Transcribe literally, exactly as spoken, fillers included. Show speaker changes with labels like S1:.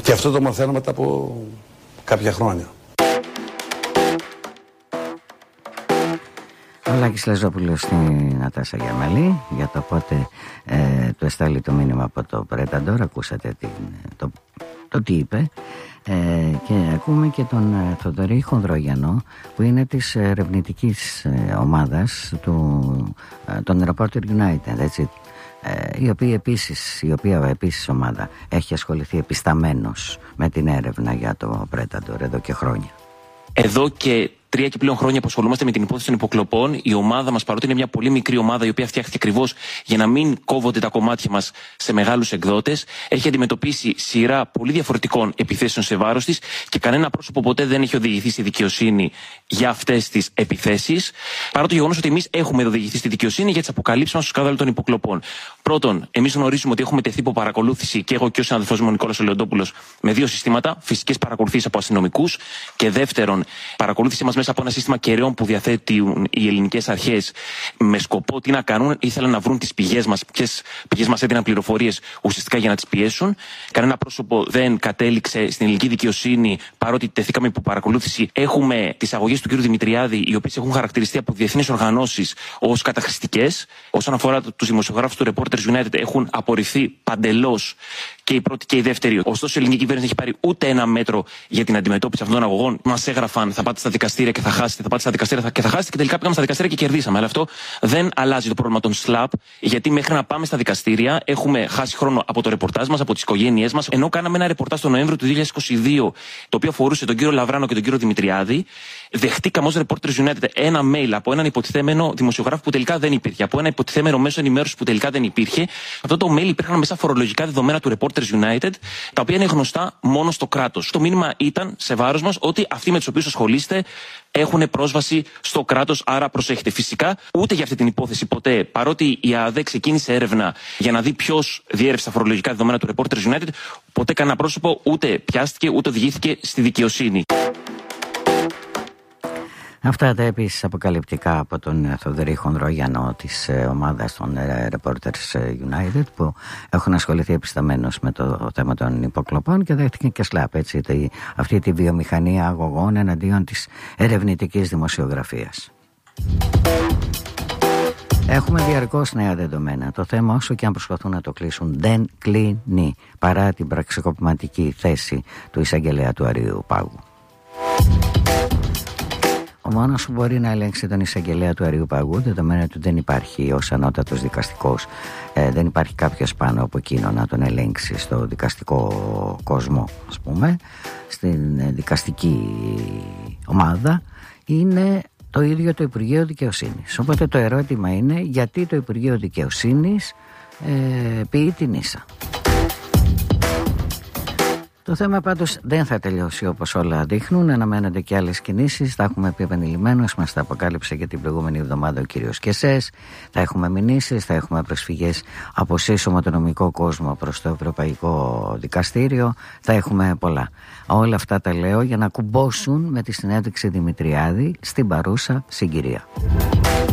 S1: Και αυτό το μαθαίνω μετά από κάποια χρόνια.
S2: Ο Λάκης Λεζόπουλος στην Νατάσα Γιαμαλή για το πότε ε, του εστάλει το μήνυμα από το Πρέταντορ. Ακούσατε την, το, το τι είπε. Ε, και ακούμε και τον ε, Θοδωρή Χονδρόγιανο, που είναι της ερευνητικής ε, ομάδας του, ε, των Reporter United, έτσι, ε, η οποία επίσης η οποία επίσης ομάδα έχει ασχοληθεί επισταμένος με την έρευνα για το Πρέταντορ εδώ και χρόνια.
S3: Εδώ και τρία και πλέον χρόνια που ασχολούμαστε με την υπόθεση των υποκλοπών, η ομάδα μας, παρότι είναι μια πολύ μικρή ομάδα η οποία φτιάχτηκε ακριβώς για να μην κόβονται τα κομμάτια μας σε μεγάλους εκδότες, έχει αντιμετωπίσει σειρά πολύ διαφορετικών επιθέσεων σε βάρος της και κανένα πρόσωπο ποτέ δεν έχει οδηγηθεί στη δικαιοσύνη για αυτές τις επιθέσεις, παρά το γεγονός ότι εμείς έχουμε οδηγηθεί στη δικαιοσύνη για τις αποκαλύψεις μας στο σκάνδαλο των υποκλοπών. Πρώτον, εμείς γνωρίζουμε ότι έχουμε τεθεί υπό παρακολούθηση, και εγώ και ο συναδελφός μου Νικόλας Λεοντόπουλος, με δύο συστήματα: φυσικές παρακολουθήσεις από αστυνομικούς, και δεύτερον, παρακολούθηση μας μέσα από ένα σύστημα κεραιών που διαθέτουν οι ελληνικές αρχές, με σκοπό τι να κάνουν. Ήθελαν να βρουν τις πηγές μας, ποιες πηγές μας έδιναν πληροφορίες ουσιαστικά για να τις πιέσουν. Κανένα πρόσωπο δεν κατέληξε στην ελληνική δικαιοσύνη, παρότι τεθήκαμε υπό παρακολούθηση. Έχουμε τις αγωγές του κ. Δημητριάδη, οι οποίες έχουν χαρακτηριστεί από διεθνείς οργανώσεις ως καταχρηστικές. Όσον αφορά τους δημοσιογράφους του Reporters United, έχουν απορριφθεί παντελώς και η πρώτη και η δεύτερη. Ωστόσο, η ελληνική κυβέρνηση δεν έχει πάρει ούτε ένα μέτρο για την αντιμετώπιση αυτών των αγωγών. Μας έγραφαν: θα πάτε στα δικαστήρια και θα χάσετε, θα πάτε στα δικαστήρια και θα χάσετε, και τελικά πήγαμε στα δικαστήρια και κερδίσαμε. Αλλά αυτό δεν αλλάζει το πρόβλημα των σλαπ, γιατί μέχρι να πάμε στα δικαστήρια έχουμε χάσει χρόνο από το ρεπορτάζ μας, από τις οικογένειές μας. Ενώ κάναμε ένα ρεπορτάζ τον Νοέμβριο του δύο χιλιάδες είκοσι δύο, το οποίο αφορούσε τον κύριο Λαβράνο και τον κύριο Δημητριάδη, δεχτήκαμε ως Reporters United ένα mail από έναν υποτιθέμενο δημοσιογράφο που τελικά δεν υπήρχε, από ένα υποτιθέμενο μέσο ενημέρωσης που τελικά δεν υπήρχε. Αυτό το mail υπήρχαν μέσα φορολογικά δεδομένα του Reporters United, τα οποία είναι γνωστά μόνο στο κράτος. Το μήνυμα ήταν σε βάρος μας ότι αυτοί με τους οποίους ασχολείστε έχουν πρόσβαση στο κράτος, άρα προσέχετε. Φυσικά, ούτε για αυτή την υπόθεση ποτέ, παρότι η ΑΔΕ ξεκίνησε έρευνα για να δει ποιος διέρευσε τα φορολογικά δεδομένα του Reporters United, ποτέ κανένα πρόσωπο ούτε πιάστηκε ούτε οδηγήθηκε στη δικαιοσύνη.
S2: Αυτά τα επίσης αποκαλυπτικά από τον Θοδωρή Χονδρόγιανο της ομάδας των Reporters United, που έχουν ασχοληθεί επισταμένως με το θέμα των υποκλοπών και δέχτηκαν και σλαπ, έτσι, αυτή τη βιομηχανία αγωγών εναντίον της ερευνητικής δημοσιογραφίας. Έχουμε διαρκώς νέα δεδομένα. Το θέμα, όσο και αν προσπαθούν να το κλείσουν, δεν κλείνει, παρά την πραξικοπηματική θέση του εισαγγελέα του Αριού Πάγου. Ο μόνος που μπορεί να ελέγξει τον εισαγγελέα του Αριού Παγού, δεδομένου ότι δεν υπάρχει ως ανώτατος δικαστικός, ε, δεν υπάρχει κάποιος πάνω από εκείνο να τον ελέγξει στο δικαστικό κόσμο, ας πούμε, στην ε, δικαστική ομάδα, είναι το ίδιο το Υπουργείο Δικαιοσύνης. Οπότε το ερώτημα είναι, γιατί το Υπουργείο Δικαιοσύνης ε, ποιεί την ίσα. Το θέμα πάντως δεν θα τελειώσει όπως όλα δείχνουν. Αναμένονται και άλλες κινήσεις. Τα έχουμε πει επανειλημμένως. Μας τα αποκάλυψε και την προηγούμενη εβδομάδα ο κύριος Κεσές. Θα έχουμε μηνύσεις, θα έχουμε προσφυγές από σύσσωμο το νομικό κόσμο προς το Ευρωπαϊκό Δικαστήριο. Θα έχουμε πολλά. Όλα αυτά τα λέω για να κουμπώσουν με τη συνέντευξη Δημητριάδη στην παρούσα συγκυρία.